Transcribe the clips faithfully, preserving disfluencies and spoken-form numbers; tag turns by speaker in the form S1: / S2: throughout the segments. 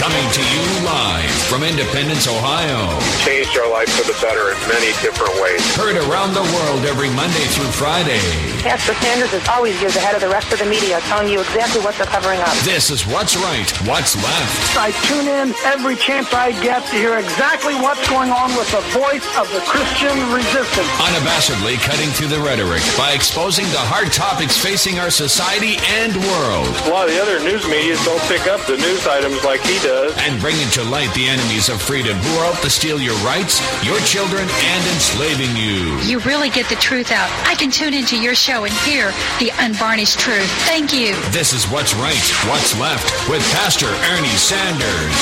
S1: Coming to you live from Independence, Ohio.
S2: Changed our life for the better in many different ways.
S1: Heard around the world every Monday through Friday.
S3: Pastor Sanders is always years ahead of the rest of the media, telling you exactly what they're covering up.
S1: This is What's Right, What's Left.
S4: I tune in every chance I get to hear exactly what's going on with the voice of the Christian resistance.
S1: Unabashedly cutting through the rhetoric by exposing the hard topics facing our society and world.
S2: A lot of the other news media don't pick up the news items like he does.
S1: And bringing to light the enemies of freedom who are out to steal your rights, your children, and enslaving you.
S5: You really get the truth out. I can tune into your show and hear the unvarnished truth. Thank you.
S1: This is What's Right, What's Left with Pastor Ernie Sanders.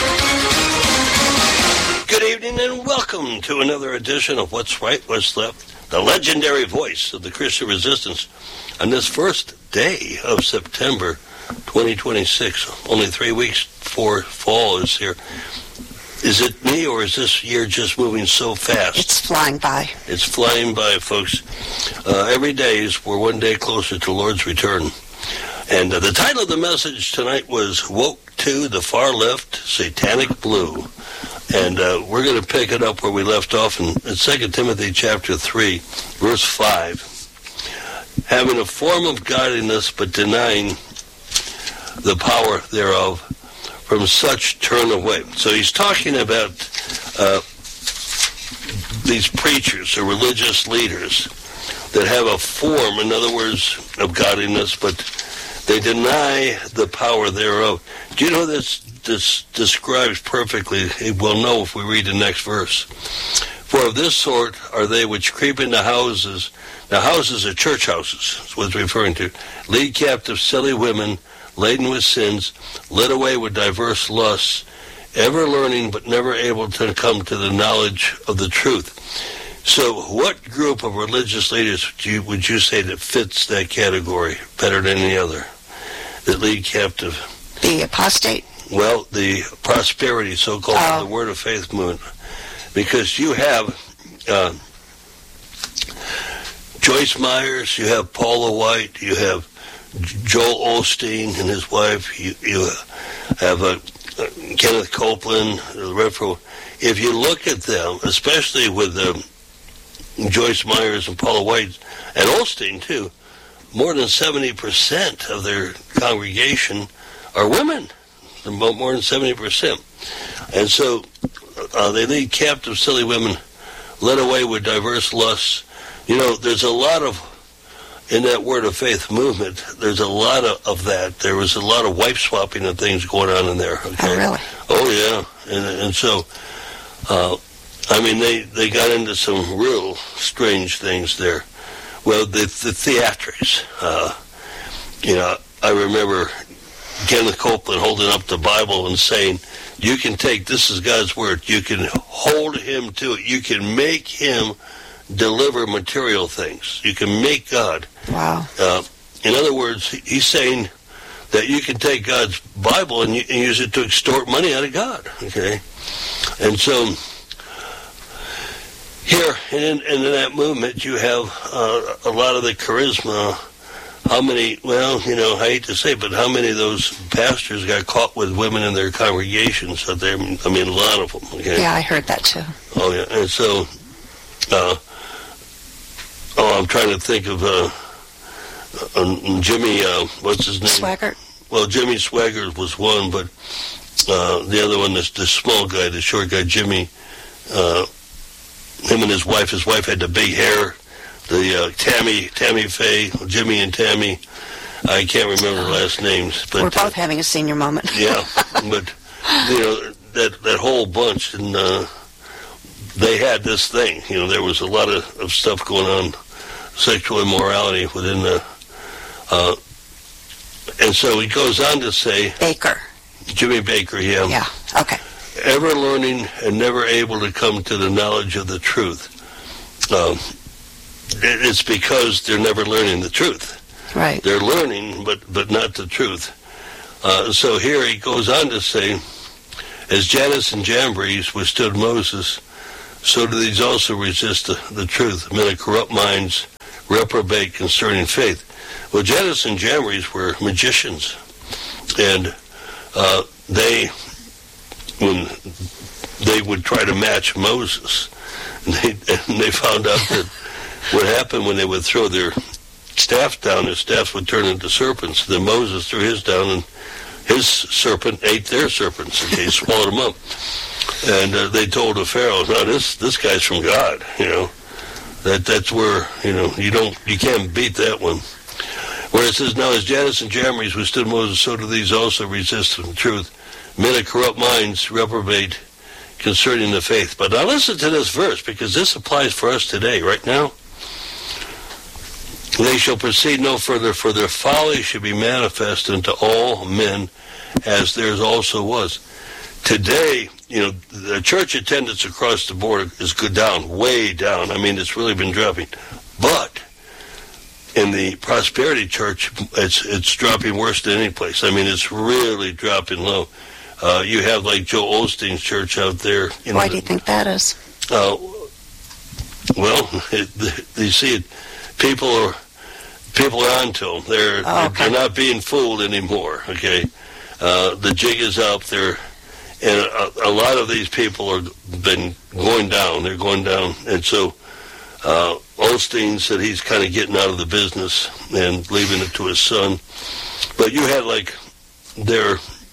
S6: Good evening and welcome to another edition of What's Right, What's Left, the legendary voice of the Christian resistance on this first day of September twenty twenty-six, only three weeks before fall is here. Is it me, or is this year just moving so fast?
S7: It's flying by.
S6: It's flying by, folks. Uh, every day is we're one day closer to the Lord's return. And uh, the title of the message tonight was Woke to the Far Left, Satanic Blue. And uh, we're going to pick it up where we left off in, in Second Timothy chapter three, verse five. Having a form of godliness, but denying the power thereof, from such turn away. So he's talking about uh, these preachers or religious leaders that have a form, in other words, of godliness, but they deny the power thereof. Do you know this, this describes perfectly? We'll know if we read the next verse. For of this sort are they which creep into houses. Now, houses are church houses, is what it's referring to. Lead captive silly women, laden with sins, led away with diverse lusts, ever learning but never able to come to the knowledge of the truth. So what group of religious leaders do you, would you say that fits that category better than any other, that lead captive?
S7: The apostate?
S6: Well, the prosperity, so-called, oh. the Word of Faith movement. Because you have uh, Joyce Myers, you have Paula White, you have Joel Osteen and his wife, you, you have uh, Kenneth Copeland, the Reverend. If you look at them, especially with um, Joyce Myers and Paula White, and Osteen too, more than seventy percent of their congregation are women, more than seventy percent. And so uh, they lead captive silly women, led away with diverse lusts. You know, there's a lot of in that Word of Faith movement, there's a lot of, of that. There was a lot of wife swapping and things going on in there. Okay?
S7: Oh, really?
S6: Oh, yeah. And, and so, uh, I mean, they, they got into some real strange things there. Well, the, the theatrics. Uh, you know, I remember Kenneth Copeland holding up the Bible and saying, you can take, this is God's Word, you can hold him to it. You can make him deliver material things. You can make God.
S7: Wow. Uh,
S6: in other words, he's saying that you can take God's Bible and, you, and use it to extort money out of God. Okay? And so here in, in that movement, you have uh, a lot of the charisma. How many, well, you know, I hate to say, but how many of those pastors got caught with women in their congregations? So I mean, a lot of them. Okay?
S7: Yeah, I heard that too.
S6: Oh, yeah. And so, uh, oh, I'm trying to think of uh, uh, Jimmy, uh, what's his name?
S7: Swaggart.
S6: Well, Jimmy Swaggart was one, but uh, the other one is the small guy, the short guy, Jimmy. Uh, him and his wife. His wife had the big hair. The uh, Tammy, Tammy Faye, Jimmy and Tammy. I can't remember their last names. But
S7: we're both
S6: uh,
S7: having a senior moment.
S6: Yeah, but you know that that whole bunch, and uh, they had this thing. You know, there was a lot of, of stuff going on, sexual immorality within the. Uh, and so he goes on to say,
S7: Baker.
S6: Jimmy Baker, yeah.
S7: Yeah. Okay.
S6: Ever learning and never able to come to the knowledge of the truth. Um, It's because they're never learning the truth.
S7: Right.
S6: They're learning, but, but not the truth. Uh, so here he goes on to say, as Jannes and Jambres withstood Moses, so do these also resist the, the truth. Men of corrupt minds reprobate concerning faith. Well, Jannes and Jambres were magicians, and uh, they match Moses. And they, and they found out that what happened when they would throw their staff down, their staffs would turn into serpents. Then Moses threw his down, and his serpent ate their serpents, and they swallowed them up. And uh, they told the Pharaoh, "No, this this guy's from God. You know, that that's where you know you don't you can't beat that one." Where it says, "Now as Jannes and Jambres withstood Moses, so do these also resist the truth. Men of corrupt minds reprobate concerning the faith." But now listen to this verse, because this applies for us today, right now. "They shall proceed no further, for their folly should be manifest unto all men, as theirs also was." Today, you know, the church attendance across the board is good down, way down. I mean, it's really been dropping. But in the prosperity church, it's it's dropping worse than any place. I mean, it's really dropping low. Uh, you have like Joel Osteen's church out there. You know,
S7: Why do you think that is?
S6: Uh, well, it, you see, it, people are people are onto them. They're
S7: oh, okay.
S6: they're not being fooled anymore. Okay, uh, the jig is up. They're and a, a lot of these people are been going down. They're going down, and so uh, Osteen said he's kind of getting out of the business and leaving it to his son. But you had like their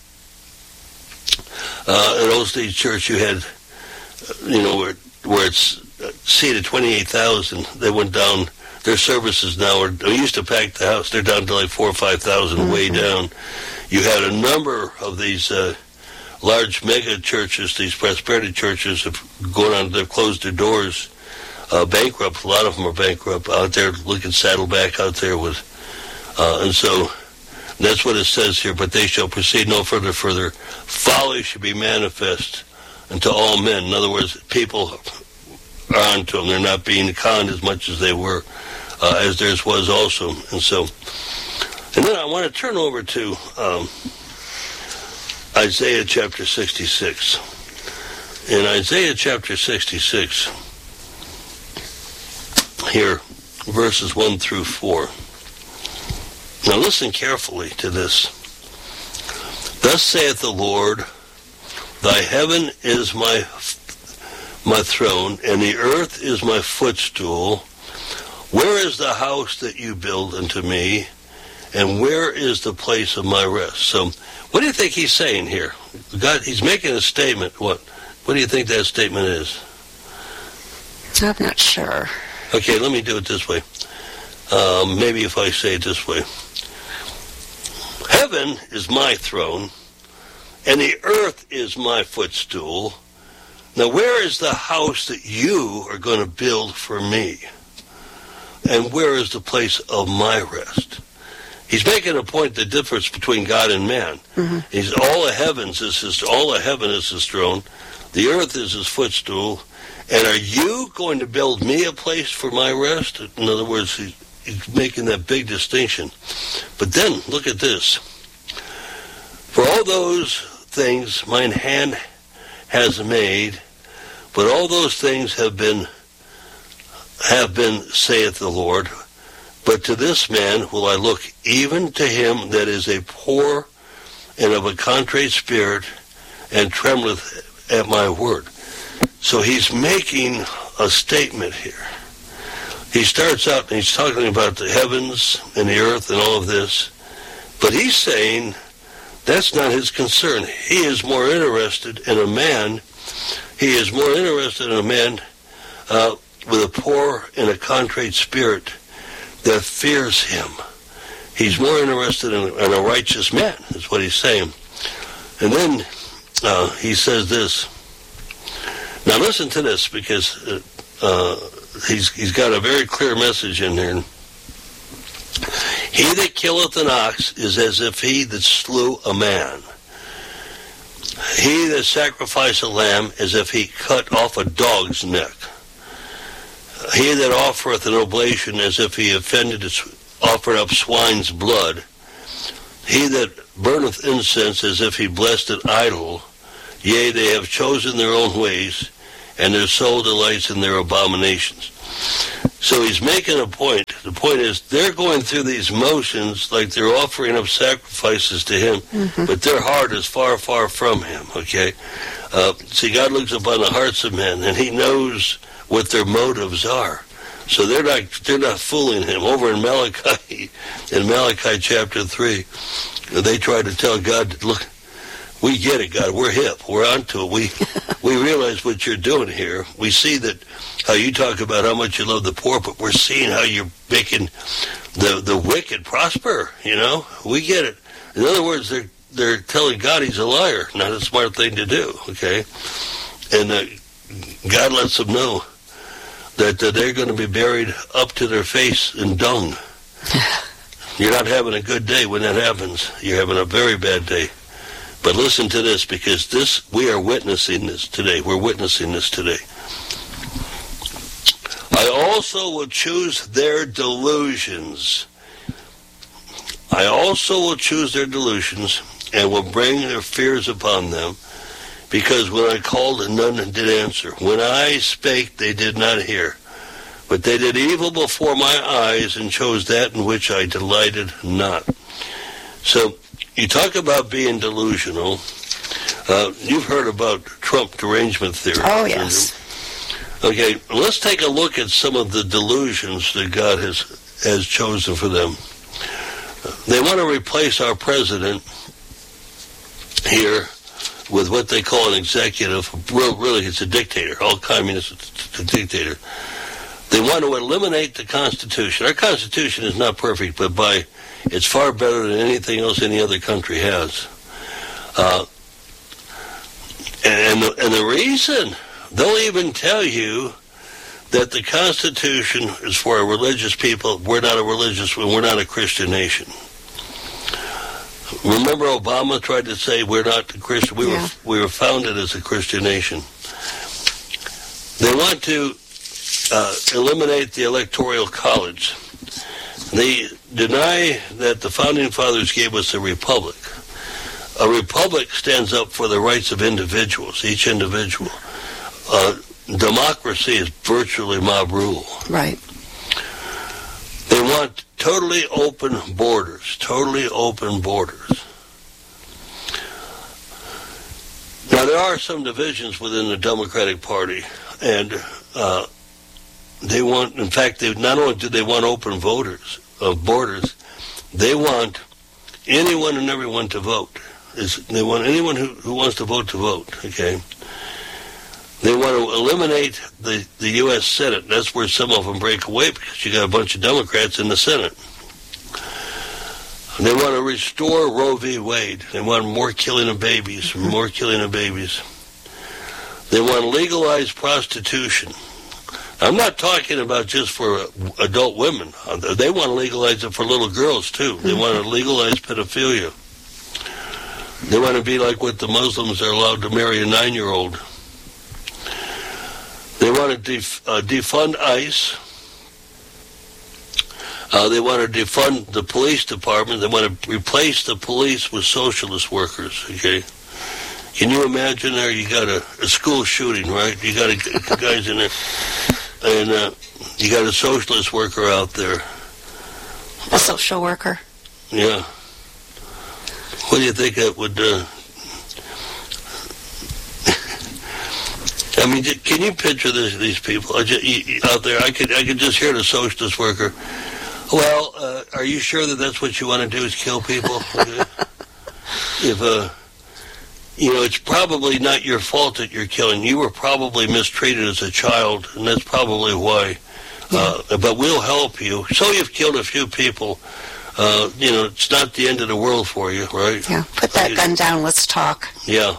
S6: uh, at Osteen's church, you had you know where where it's seated twenty-eight thousand. They went down. Their services now are, they used to pack the house. They're down to like four or five thousand, mm-hmm. way down. You had a number of these uh, large mega churches, these prosperity churches, have gone on. They've closed their doors, uh, bankrupt. A lot of them are bankrupt out there. Look at Saddleback out there with, uh, and so that's what it says here. But they shall proceed no further. Further folly should be manifest unto all men. In other words, people are onto them. They're not being conned as much as they were. Uh, as theirs was also. And so, and then I want to turn over to um, Isaiah chapter sixty-six. In Isaiah chapter sixty-six, here, verses one through four. Now listen carefully to this. "Thus saith the Lord, Thy heaven is my, my throne, and the earth is my footstool. Where is the house that you build unto me, and where is the place of my rest?" So, what do you think he's saying here? God, he's making a statement. What? What do you think that statement is?
S7: I'm not sure.
S6: Okay, let me do it this way. Um, maybe if I say it this way. Heaven is my throne, and the earth is my footstool. Now, where is the house that you are going to build for me? And where is the place of my rest? He's making a point, the difference between God and man. Mm-hmm. He's all the heavens is his, all the heaven is his throne. The earth is his footstool. And are you going to build me a place for my rest? In other words, he's, he's making that big distinction. But then, look at this. "For all those things mine hand has made, but all those things have been have been, saith the Lord, but to this man will I look, even to him that is a poor and of a contrite spirit, and trembleth at my word." So he's making a statement here. He starts out and he's talking about the heavens and the earth and all of this, but he's saying that's not his concern. He is more interested in a man, he is more interested in a man uh, with a poor and a contrite spirit that fears him. He's more interested in, in a righteous man, is what he's saying. And then uh, he says this. Now listen to this, because uh, uh, he's he's got a very clear message in here. "He that killeth an ox is as if he that slew a man. He that sacrificed a lamb as if he cut off a dog's neck. He that offereth an oblation as if he offended, offered up swine's blood. He that burneth incense as if he blessed an idol. Yea, they have chosen their own ways, and their soul delights in their abominations." So he's making a point. The point is they're going through these motions like they're offering up sacrifices to him, mm-hmm. but their heart is far, far from him, okay? Uh, see, God looks upon the hearts of men, and he knows what their motives are. So they're not they're not fooling him. Over in Malachi, in Malachi chapter three, they tried to tell God, look, we get it, God. We're hip. We're onto it. We we realize what you're doing here. We see that how you talk about how much you love the poor, but we're seeing how you're making the the wicked prosper. You know, we get it. In other words, they're they're telling God he's a liar. Not a smart thing to do. Okay, and uh, God lets them know that uh, they're going to be buried up to their face in dung. You're not having a good day when that happens. You're having a very bad day. But listen to this, because this, we are witnessing this today. We're witnessing this today. I also will choose their delusions. I also will choose their delusions and will bring their fears upon them, because when I called, none did answer. When I spake, they did not hear. But they did evil before my eyes and chose that in which I delighted not. So, you talk about being delusional. Uh, you've heard about Trump derangement theory.
S7: Oh, yes.
S6: Okay, let's take a look at some of the delusions that God has, has chosen for them. They want to replace our president here with what they call an executive. Real, really, it's a dictator. All communists, it's a dictator. They want to eliminate the Constitution. Our Constitution is not perfect, but by it's far better than anything else any other country has. Uh, and, and, the, and the reason, they'll even tell you that the Constitution is for a religious people. We're not a religious, we're not a Christian nation. Remember Obama tried to say we're not a Christian, we, yeah. were, we were founded as a Christian nation. They want to uh, eliminate the Electoral College. They deny that the Founding Fathers gave us a republic. A republic stands up for the rights of individuals, each individual. Uh, democracy is virtually mob rule.
S7: Right.
S6: They want totally open borders, totally open borders. Now, there are some divisions within the Democratic Party, and uh, they want, in fact, they not only do they want open voters of borders, they want anyone and everyone to vote. It's, they want anyone who, who wants to vote to vote, okay? They want to eliminate the, the U S Senate. That's where some of them break away, because you got a bunch of Democrats in the Senate. They want to restore Roe v. Wade. They want more killing of babies, more killing of babies. They want to legalize prostitution. I'm not talking about just for adult women. They want to legalize it for little girls, too. They want to legalize pedophilia. They want to be like what the Muslims are allowed to marry a nine-year-old. They want to def- uh, defund ICE. Uh, they want to defund the police department. They want to replace the police with socialist workers, okay? Can you imagine there? You got a, a school shooting, right? You got a, guys in there, and uh, you got a socialist worker out there.
S7: A social worker?
S6: Yeah. What do you think that would... Uh, I mean, can you picture this, these people I just, out there? I could, I could just hear the socialist worker. Well, uh, are you sure that that's what you want to do, is kill people? Okay. If uh, you know, it's probably not your fault that you're killing. You were probably mistreated as a child, and that's probably why. Uh, yeah. But we'll help you. So you've killed a few people. Uh, you know, it's not the end of the world for you, right?
S7: Yeah. Put that you, gun down. Let's talk.
S6: Yeah.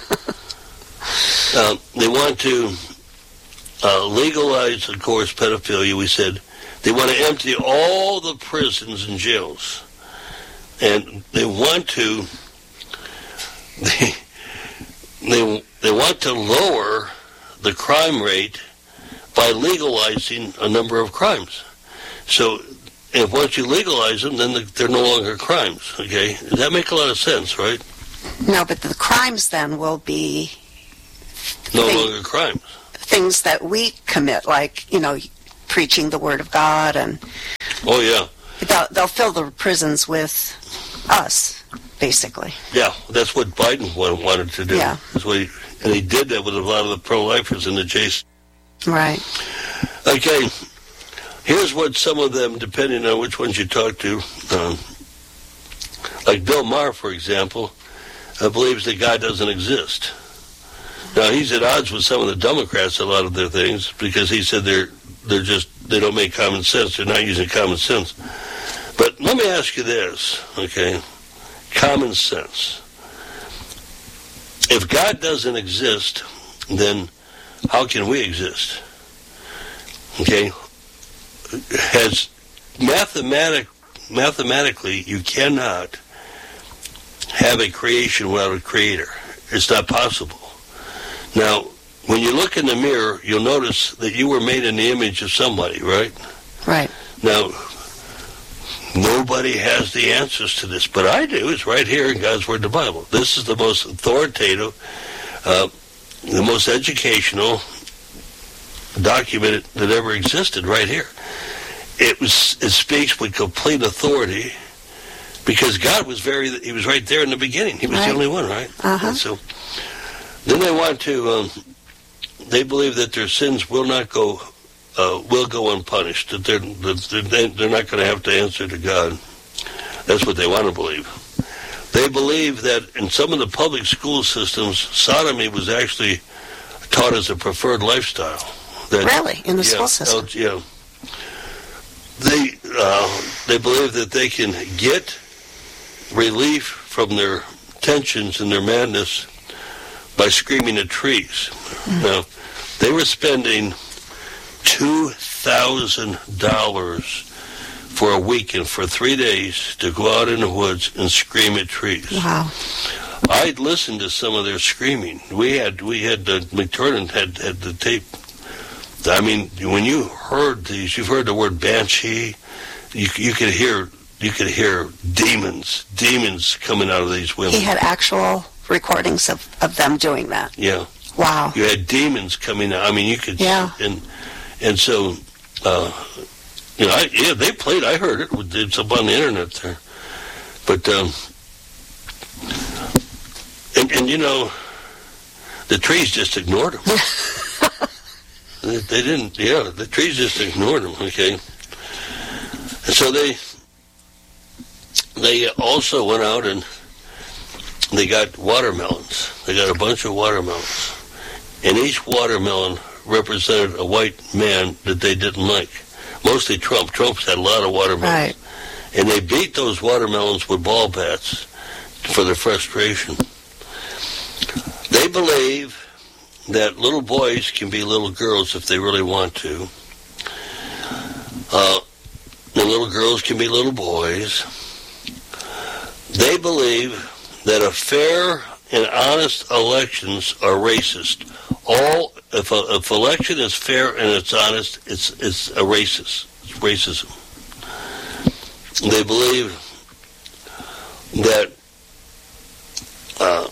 S6: Uh, they want to uh, legalize, of course, pedophilia. We said they want to empty all the prisons and jails, and they want to they they they want to lower the crime rate by legalizing a number of crimes. So, if once you legalize them, then they're no longer crimes. Okay, does that make a lot of sense, right?
S7: No, but the crimes then will be
S6: no
S7: thing,
S6: longer crimes.
S7: Things that we commit, like, you know, preaching the Word of God, and
S6: Oh, yeah.
S7: they'll, they'll fill the prisons with us, basically.
S6: Yeah, that's what Biden wa- wanted to do.
S7: Yeah.
S6: That's what he, and he did that with a lot of the pro-lifers in the Jason.
S7: Right.
S6: Okay, here's what some of them, depending on which ones you talk to, um, like Bill Maher, for example, uh, believes that God doesn't exist. Now, he's at odds with some of the Democrats, a lot of their things, because he said they're they're just, they don't make common sense. They're not using common sense. But let me ask you this, okay? Common sense. If God doesn't exist, then how can we exist? Okay? Has mathematic, mathematically, you cannot have a creation without a creator. It's not possible. Now, when you look in the mirror, you'll notice that you were made in the image of somebody, right?
S7: Right.
S6: Now, nobody has the answers to this, but I do. It's right here in God's Word, the Bible. This is the most authoritative, uh, the most educational document that ever existed right here. It was. It speaks with complete authority because God was very, he was right there in the beginning. He was
S7: right.
S6: the only one, right?
S7: Uh-huh.
S6: And so then they want to, um, they believe that their sins will not go, uh, will go unpunished, that they're, that they're not going to have to answer to God. That's what they want to believe. They believe that in some of the public school systems, sodomy was actually taught as a preferred lifestyle. That,
S7: really? In the
S6: yeah,
S7: school system?
S6: Yeah. They, uh, they believe that they can get relief from their tensions and their madness by screaming at trees. Mm. Now, they were spending two thousand dollars for a weekend, for three days, to go out in the woods and scream at trees.
S7: Wow.
S6: I'd listened to some of their screaming. We had, we had, uh, McTurnan had, had the tape. I mean, when you heard these, you've heard the word banshee, you, you could hear, you could hear demons, demons coming out of these women.
S7: He had actual recordings of, of them doing that.
S6: Yeah.
S7: Wow.
S6: You had demons coming out. I mean, you could.
S7: Yeah.
S6: And and so, uh, you know, I, yeah, they played. I heard it. It's up on the internet there. But um, and and you know, the trees just ignored them. they, they didn't. Yeah, the trees just ignored them. Okay. And so they they also went out and they got watermelons. They got a bunch of watermelons. And each watermelon represented a white man that they didn't like. Mostly Trump. Trump's had a lot of watermelons.
S7: Right.
S6: And they beat those watermelons with ball bats for their frustration. They believe that little boys can be little girls if they really want to. Uh, and little girls can be little boys. They believe that a fair and honest elections are racist. All if a, if election is fair and it's honest, it's it's a racist. It's racism. They believe that uh,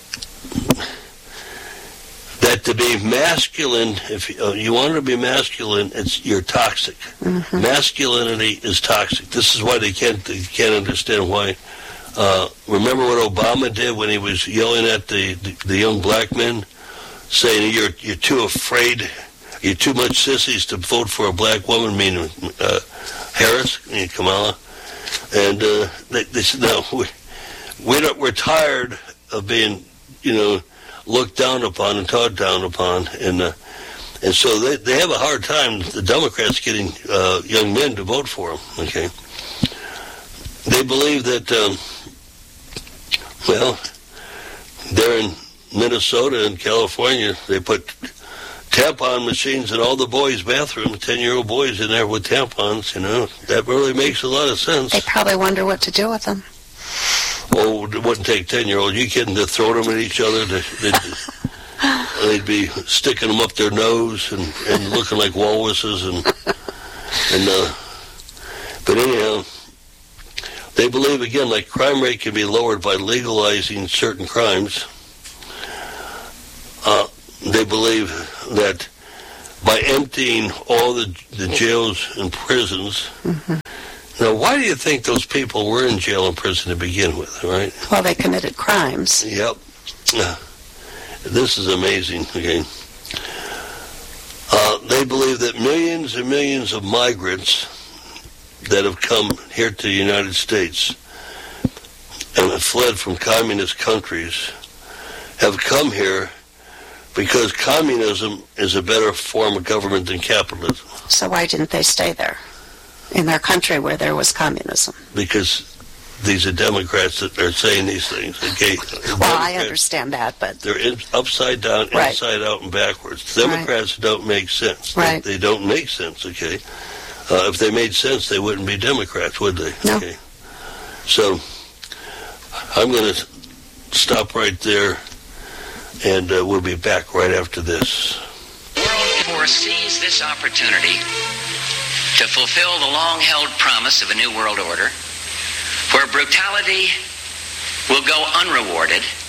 S6: that to be masculine, if you, uh, you want to be masculine, it's you're toxic. Mm-hmm. Masculinity is toxic. This is why they can't they can't understand why. Uh, remember what Obama did when he was yelling at the, the, the young black men, saying you're you're too afraid, you're too much sissies to vote for a black woman, meaning uh, Harris, Kamala, and uh, they, they said no, we we don't, we're tired of being you know looked down upon and talked down upon, and uh, and so they they have a hard time, the Democrats, getting uh, young men to vote for them. Okay, they believe that. Um, Well, they're in Minnesota and California. They put tampon machines in all the boys' bathrooms, ten-year-old boys in there with tampons, you know. That really makes a lot of sense.
S7: They probably wonder what to do with them.
S6: Oh, it wouldn't take ten-year-olds. You kidding to throw them at each other? They'd, they'd be sticking them up their nose and, and looking like walruses. And, and uh, But anyhow... They believe, again, like crime rate can be lowered by legalizing certain crimes. Uh, they believe that by emptying all the, the jails and prisons.
S7: Mm-hmm.
S6: Now, why do you think those people were in jail and prison to begin with, right?
S7: Well, they committed crimes.
S6: Yep. Uh, this is amazing, okay? Uh, they believe that millions and millions of migrants that have come here to the United States and have fled from communist countries have come here because communism is a better form of government than capitalism.
S7: So why didn't they stay there, in their country where there was communism?
S6: Because these are Democrats that are saying these things. Okay?
S7: Well, Democrats, I understand that, but...
S6: They're in, upside down,
S7: right.
S6: inside out, and backwards. Democrats right. don't make sense.
S7: Right.
S6: They, they don't make sense, okay? Uh, if they made sense, they wouldn't be Democrats, would they?
S7: No.
S6: Okay. So, I'm going to stop right there, and uh, we'll be back right after this.
S8: The world foresees this opportunity to fulfill the long-held promise of a new world order, where brutality will go unrewarded